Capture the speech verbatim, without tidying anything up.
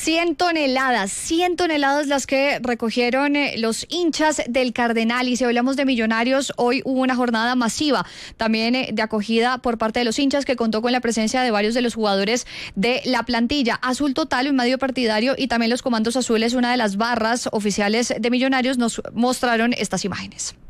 cien toneladas, cien toneladas las que recogieron eh, los hinchas del Cardenal. Y si hablamos de Millonarios, hoy hubo una jornada masiva también eh, de acogida por parte de los hinchas, que contó con la presencia de varios de los jugadores de la plantilla. Azul Total, un medio partidario, y también los Comandos Azules, una de las barras oficiales de Millonarios, nos mostraron estas imágenes.